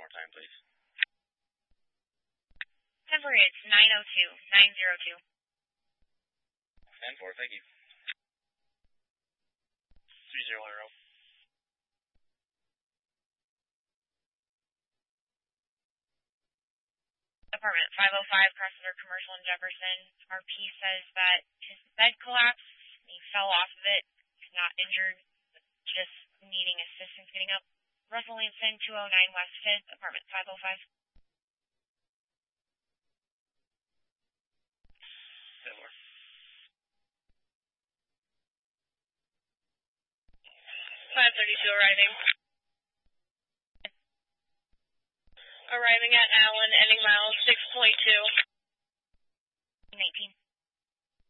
more time, please. 10-4, it's 902. 10-4, thank you. 3010. Apartment 505, Crossover Commercial in Jefferson. RP says that his bed collapsed. He fell off of it. He's not injured, but just needing assistance getting up. Russell Lampson, 209 West 5th, apartment 505. 10-4. 532 arriving. Arriving at Allen, ending mile 6.2. 19.